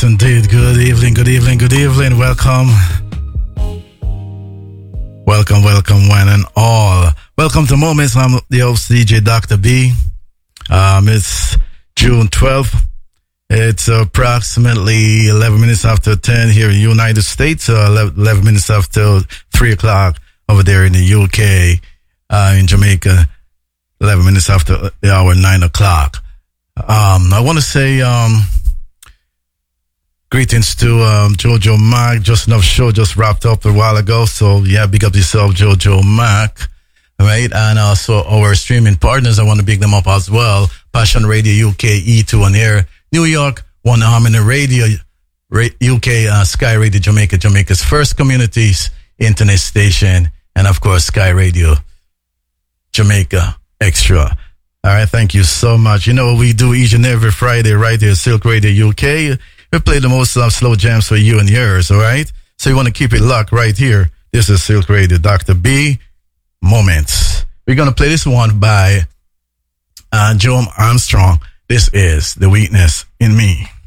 Yes, indeed. Good evening, good evening, good evening. Welcome. Welcome, welcome, one and all. Welcome to Moments. I'm the host, DJ Dr. B. It's June 12th. It's approximately 11 minutes after 10 here in the United States, 11 minutes after 3 o'clock over there in the UK, in Jamaica, 11 minutes after the hour 9 o'clock. I want to say greetings to Jojo Mac. Just Enough show just wrapped up a while ago. So, yeah, big up yourself, Jojo Mac. Right? And also our streaming partners, I want to big them up as well. Passion Radio UK, E2 on air. New York, One Harmony Radio, UK, Sky Radio Jamaica, Jamaica's first communities internet station. And, of course, Sky Radio Jamaica Extra. All right, thank you so much. You know what we do each and every Friday right here, Silk Radio UK. We play the most slow jams for you and yours, all right? So you want to keep it locked right here. This is Silk Radio, Dr. B, Moments. We're going to play this one by Joe Armstrong. This is The Weakness in Me.